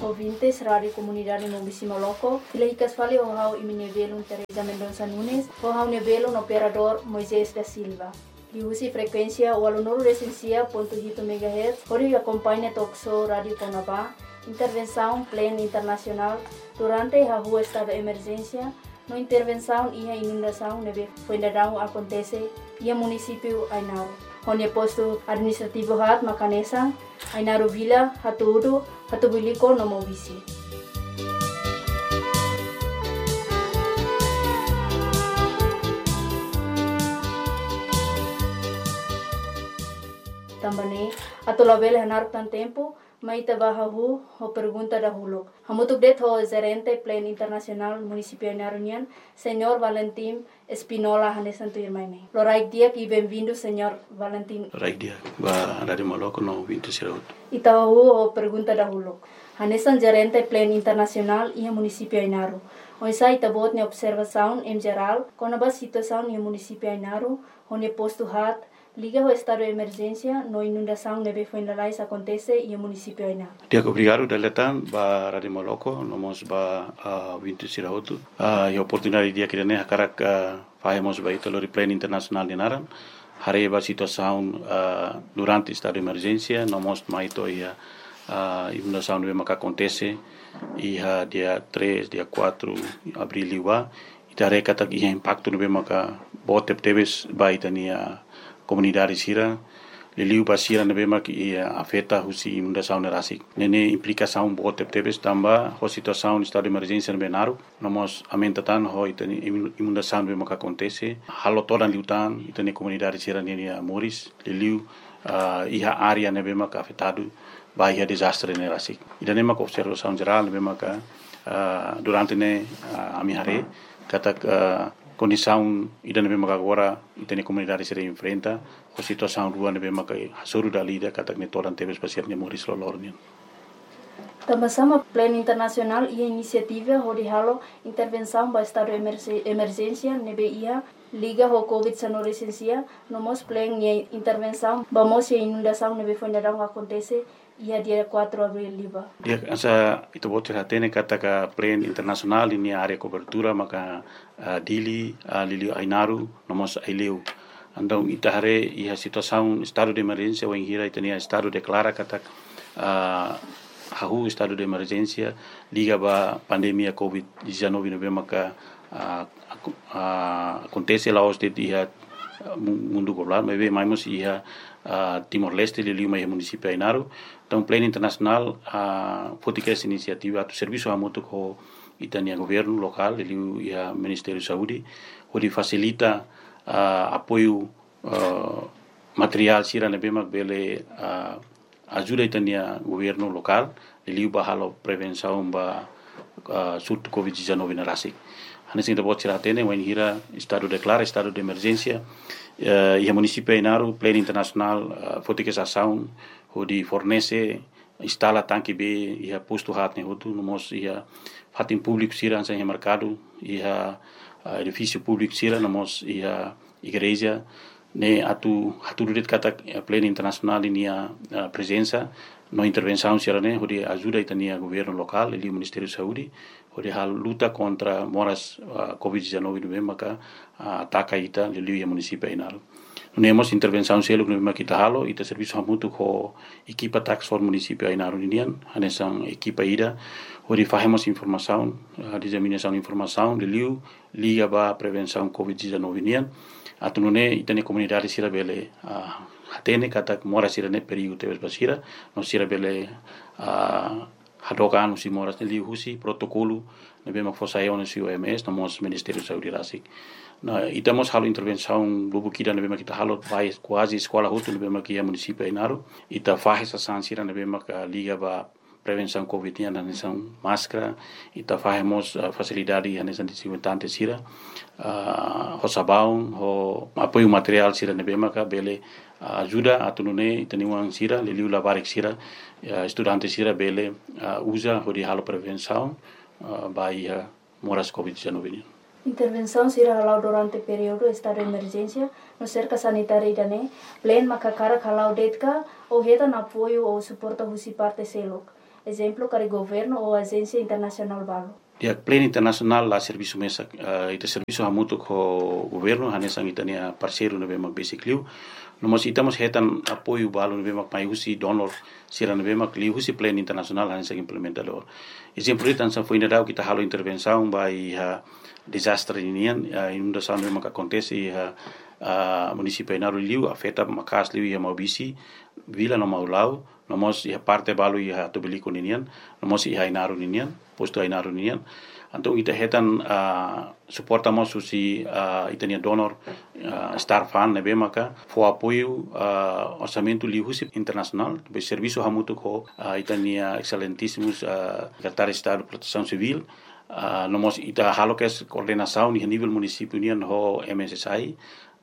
ouvintes, Rádio Comunidade Mobisi Moloco. Filahicas fale o hau iminevelo Teresa Mendonça Nunes, o hau nevelo no operador Moisés da Silva. Liusi frequência o aluno recensia .8 MHz, onde acompanha Toxo Rádio Conabá, intervenção plena internacional durante a rua estado de emergência, no intervenção e a inundação neve fuendadão acontece e a município Ainaro. Onde posto administrativo hat Macanesa, Ainaro Vila, Hatuudu, Hatubiliko no Mobisi. Também, atolabele hanar tan tempo, maita bahahu ho pergunta dahulu. Hamutuk det ho gerente Plan Internacional Municipio Ainarunian, Senhor Valentim Espinola Hanesanto Irmaine. Loraik dia e bem-vindo, Senhor Valentim. Loraik dia, ba Rádio Moloco no Vinto Siraut. Itahu ho pergunta dahulu. Hanesan gerente Plan Internacional e Municipio Ainaru. Onsa itabot ne observação em geral, conaba situação no Municipio Ainaru, onde posto hat liga o estado de emergência, no inundação neve fuendalais acontece e o município ainda. Dia obrigado deletan ba Rádio Moloco, nomos ba Vinto Sirautu. E oportunidade dia que ne hakarak fazemos ba ito lori Plan Internacional de Naran. Hareba situação durante estado de emergência, nomos maito e inundação neve maka acontece e dia 3, dia 4 abril liwa. Itare kata ia impacto neve maka botep teves ba itania comunidade sira liliu basira nebema que afeta husi inundação nerasik nene implicação bote tebes tamba ho situação estado de emergência no Benaru nomos amentatan ho itani inundação nebema que acontece halo todan liutan itani comunidade sira nene Moris liliu iha área nebema que afetado vai a desastre nerasik idanema ko observação geral nebema que durante ne amihare kata condição ida nebe maka agora itene comunidade se enfrenta a situação rua nebe maka hasuru dalida kata ne toran tebes pasir ne Moris lolornian. Também Plan Internacional e iniciativa de halo intervenção para estado de emergência nebe ia liga ho COVID-19 licencia nomos plan e intervenção vamos e inundação nebe fuendadão acontece ia dia 4 abril liba. Dia asa itu bocor hatene kata ka Plan Internacional ini area cobertura maka dili lili Ainaru nomos aileu. Andau itahare ia situação estado de emergência ou hira itania estado declara kata hahu estado de emergência liga ba pandemia COVID-19 nebe maka acontece lá os de dia mundo global mas mais ia Timor-Leste liliu mai município Ainaru. Então Plan Internacional fotica essa iniciativa do serviço a muito com itania governo local liliu ia Ministério de Saúde onde facilita apoio material sira nebema bele ajuda itania governo local liliu bahalo prevenção ba surto COVID-19 na rasik. Hanes ainda pode tirar tene when hira estado declara estado de emergência e a município Ainaru Plan Internacional fotica essa ação onde fornece instala tanque B e a posto hat ne hotu nomos ia fatin público sira sem mercado e a edifício público sira nomos ia igreja ne atu duret kata Plan Internacional ini a presença no intervenção sira ne onde ajuda itania governo local e o Ministério de Saúde onde a luta contra moras COVID-19 no maka ataca ita liliu e município Ainaru. Nemos intervenção selo no kita halo ita serviço hamutu ko equipa tax for município Ainaru indian hanesan equipa ida onde fazemos informação disseminação de informação liliu liga ba prevenção COVID-19 indian atunune itane comunidade sira bele hatene kata mora sira ne perigo tebes basira no sira bele hadokan usi moras ne liu husi protocolo nebe ma fosayon usi OMS nomos Ministério de Saúde rasik. Na itamos halo intervenção bubu kida nebe ma kita halo vai quase escola hutu nebe ma kia município Ainaru ita faz essa sansira nebe ma liga ba prevenção COVID na nação máscara ita fazemos facilidade na nação desinfetante sira ho sabão ho apoio material sira nebe ma bele ajuda atunune itaniwang sira liliu labarik sira estudante sira bele usa ho di halo prevenção bai moras COVID-19. Intervenção será halau durante período estado de emergência no cerca sanitária idane plan makakara halau detka ou heta na apoio ou suporta husi parte selok exemplo para governo ou agência internacional balo. Dia pleno internasional la serviço mesa ita serviço hamutu ko governo hanesang itania parceiro na bemak basic liu nomos itamos hetan apoio balo na bemak mai husi donor sira na bemak liu husi pleno internasional hanesang implementador exemplo itan sa foi nadau kita halo intervenção by desastre inian inundação na bemak acontece município Ainaro liu afeta makas liu ia maubisi vila no maulau nomos ia parte balu ia tobeliko ninian nomos ia Ainaro ninian posto Ainaro ninian então ita hetan suportamos susi itania donor star fan nebe maka fo apoio orçamento liu husi internacional be serviço hamutu ko itania excelentíssimos secretário de estado de proteção civil nomos ita halokes coordenação ni nível município nian ho MSSI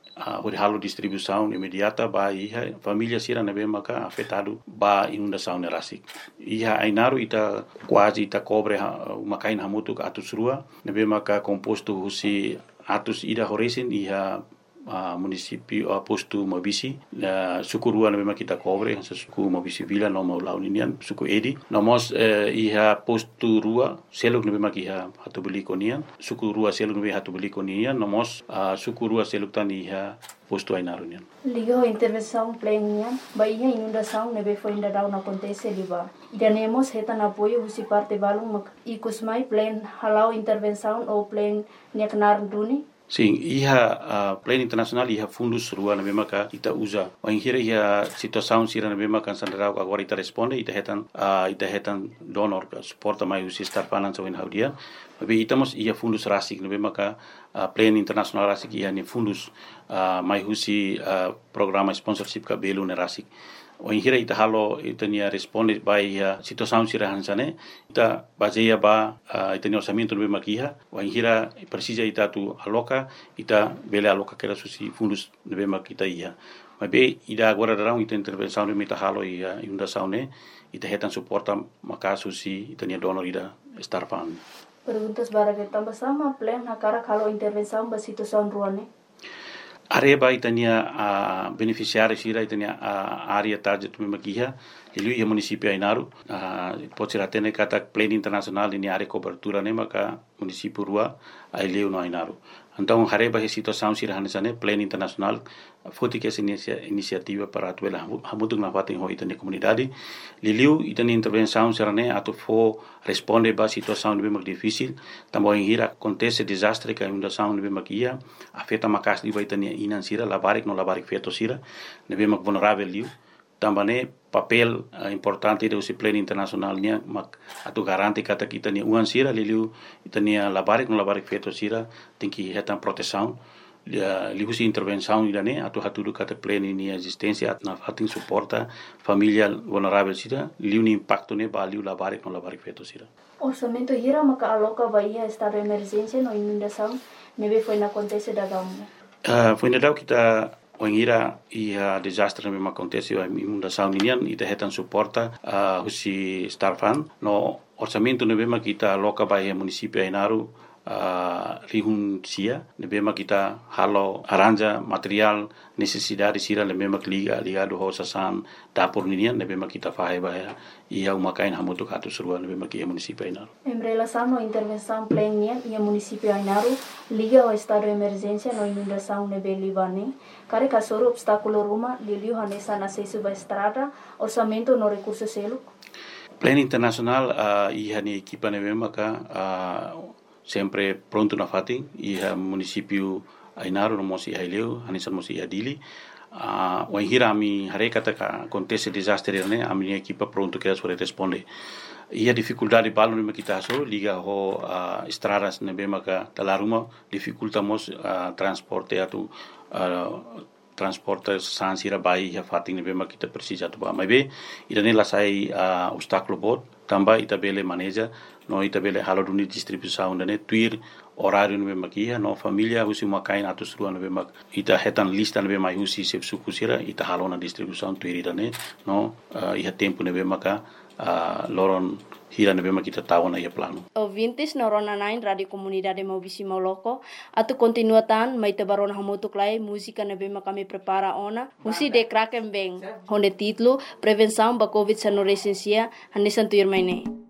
halo distribuição imediata ba iha família sira nebe maka afetado ba inundação nerasik iha Ainaro ita quase ita cobre makain hamutu atus rua nebe maka composto husi atus ida horesin iha município posto Mobisi suku rua nebe maka kita cobre suku Mobisi vila no mau ninian suku edi nomos iha posto rua seluk nebe maka iha hatubeli konian suku rua seluk nebe hatubeli konian nomos suku rua seluk tan iha posto Ainaro nian ligo intervenção plena baia inundação nebe foi ainda não acontece liba ganemos hetan apoio husi parte balung mak ikusmai plan halau intervenção ou plan neknar duni. Sim, iha pleno internasional iha fundus rua na memaka ita usa. Wanghira iha situação sira na memaka sandrau agora ita responde ita hetan donor suporta mai usi star finance wen haudia. Tapi itamos iha fundus rasik na memaka pleno internasional rasik iha ni fundus mai usi programa sponsorship ka belu na rasik. Wanghira ita halo ita nia responde by situação sira hansane ita baseia ba ita ni orçamento no makiha wanghira precisa ita tu aloca ita bele aloca que era susi fundos no makita ia mas be ida agora darão ita intervenção no mita halo ia inundação ne ita hetan suporta maka susi ita ni donor ida star fund. Perguntas bara que tambah sama plan hakara kalau intervenção ba situação ruane. Areba itania beneficiário sira itania área target memakiha ele ia município Ainaro pode ser até kata pleno internacional ini área cobertura ne maka município rua ele no Ainaro então areba a situação sira hanesane pleno internacional foi que essa iniciativa para atuela hamutung na fatin ho itania comunidade liliu itania intervenção sira ne atu fo responde ba situação de bem difícil também hira acontece desastre que inundação de bem makia afeta makas liba itania inan sira labarik no labarik feto sira ne bem vulnerável liu também papel importante do pleno internacional nia mak atu garanti kata kita ni uan sira liliu itania labarik no labarik feto sira tem que hetan proteção liu si intervenção idane atu hatudu kata pleno ni existência na fatin suporta família vulnerável sira liu ni impacto ne ba liu labarik no labarik feto sira orçamento hira maka aloca baia estado de emergência no inundação nebe foi na acontece da gamu foi na dau kita wangira ia desastre memang acontece a inundação ninian ita hetan suporta husi star fund no orçamento ne bema kita aloca baia município Ainaro rihun sia ne bema kita halo aranja material necessidade sira le bema ligado ho sasan dapur ninian ne bema kita fahe baia ia umakain hamutu katu surua ne bema kia município Ainaro em relação à intervenção plena ia município Ainaro liga ao estado de emergência no inundação ne belibane kare kasoro obstáculo ruma liliu hanesa na sesu ba estrada orçamento no recurso selo pleno internacional ia ni equipa ne bema ka sempre pronto na fatin iha município Ainaro no mosi haileu hanisan mosi adili wanghira ami harekata ka acontece desastre ne ami equipa pronto que as responde ia dificuldade balo ne kita so liga ho estradas ne bema ka talaruma dificultamos transporte atu transporte sansira bai ya fatin ne bema kita precisa tu ba mai be ida ne lasai obstáculo bot tamba ita bele maneja no ita bele halo duni distribuição ne tuir horário no bema kia no família husi makain atus rua no bema ita hetan lista no bema husi sep sukusira ita halo na distribuição tuir ida ne no iha tempo ne bema ka loron hira na bema kita tahu na ia plano. Ouvintes na Rona 9 Radio Comunidade Maubisi Mauloko, atu continuatan mai tabarona hamutuk lai música na bema kami prepara ona, musi de kraken beng, honde titlo prevenção ba COVID-19 hanesan tuir maine.